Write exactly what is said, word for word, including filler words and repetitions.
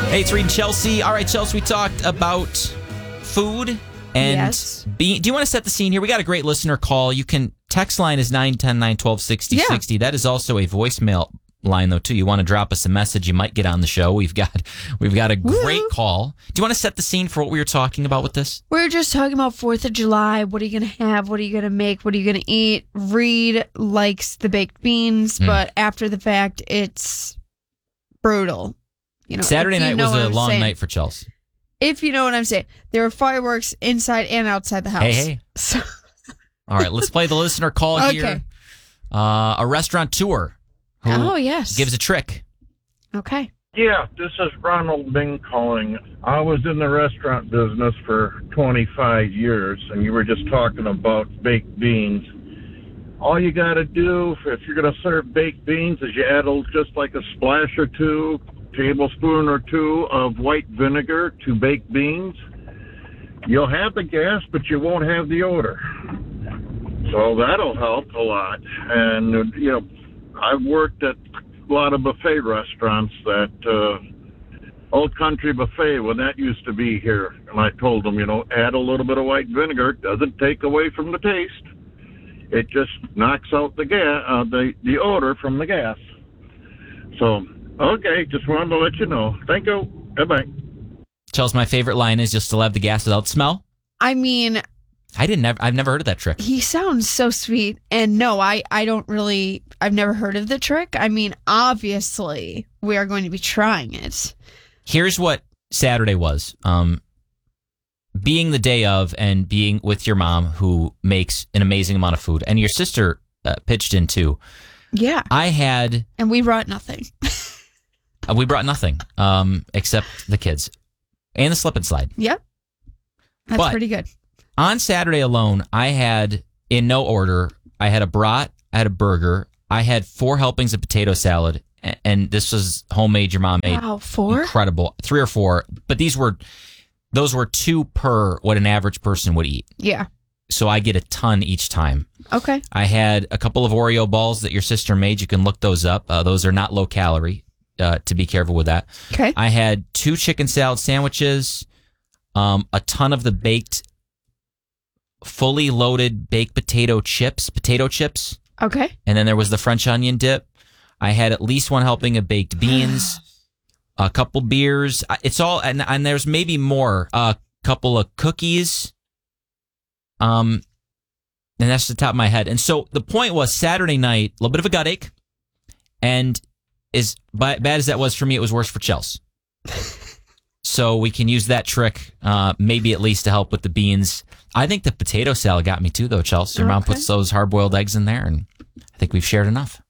Hey, it's Reed and Chelsea. All right, Chelsea, we talked about food and Yes. being. Do you want to set the scene here? We got a great listener call. You can text line is nine ten nine twelve sixty Yeah. sixty. That is also a voicemail line though too. You want to drop us a message, you might get on the show. We've got we've got a great Woo. call. Do you want to set the scene for what we were talking about with this? We're just talking about fourth of July. What are you going to have? What are you going to make? What are you going to eat? Reed likes the baked beans, Mm. but after the fact, it's brutal. You know, Saturday if you night know was what a I'm long saying. night for Chelsea. If you know what I'm saying. There were fireworks inside and outside the house. Hey, hey. So, All right, let's play the listener call Okay. here. Uh, a restaurateur who oh, yes. gives a trick. Okay. Yeah, this is Ronald Bing calling. I was in the restaurant business for twenty-five years, and you were just talking about baked beans. All you got to do if you're going to serve baked beans is you add a, just like a splash or two, tablespoon or two of white vinegar to baked beans. You'll have the gas, but you won't have the odor. So that'll help a lot. And, you know, I've worked at a lot of buffet restaurants that uh, Old Country Buffet, when that used to be here. And I told them, you know, add a little bit of white vinegar. It doesn't take away from the taste. It just knocks out the gas, uh, the, the odor from the gas. So, okay, just wanted to let you know. Thank you. Bye-bye. Chelsea, my favorite line is you'll still have the gas without smell. I mean, I didn't. Ever, I've never heard of that trick. he sounds so sweet. And no, I, I don't really, I've never heard of the trick. I mean, obviously, we are going to be trying it. Here's what Saturday was. Um, being the day of and being with your mom who makes an amazing amount of food, and your sister uh, pitched in too. Yeah. I had, And we brought nothing. uh, we brought nothing um, except the kids and the slip and slide. Yep. That's But- pretty good. On Saturday alone, I had, in no order, I had a brat, I had a burger, I had four helpings of potato salad, a- and this was homemade, your mom made. Wow, four? Incredible. Three or four, but these were, those were two per what an average person would eat. Yeah. So I get a ton each time. Okay. I had a couple of Oreo balls that your sister made. You can look those up. Uh, those are not low calorie, uh, to be careful with that. Okay. I had two chicken salad sandwiches, um, a ton of the baked, fully loaded baked potato chips, potato chips. Okay. And then there was the French onion dip. I had at least one helping of baked beans, a couple beers. I- It's all, and, and there's maybe more, a couple of cookies. Um, and that's the top of my head. And so the point was Saturday night, a little bit of a gut ache. And as ba- bad as that was for me, it was worse for Chelsea. So we can use that trick, uh, maybe at least to help with the beans. I think the potato salad got me too, though, Chelsea. Your mom Okay. puts those hard-boiled eggs in there, and I think we've shared enough.